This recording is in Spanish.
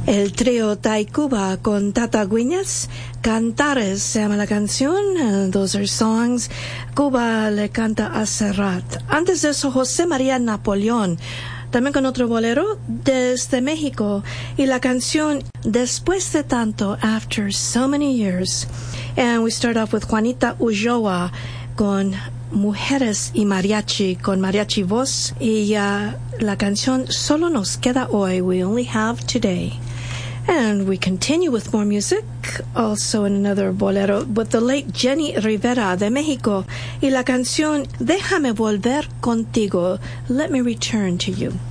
El trío Taikuba con Tata Guiñas, Cantares se llama la canción, Those Are Songs. Cuba le canta a Serrat. Antes de eso, José María Napoleón, también con otro bolero desde México, y la canción Después de Tanto, After So Many Years. And we start off with Juanita Ulloa con Mujeres y Mariachi, con mariachi voz, y la canción Solo Nos Queda Hoy, We Only Have Today. And we continue with more music, also in another bolero, with the late Jenny Rivera de Mexico, y la canción Déjame Volver Contigo, Let Me Return to You.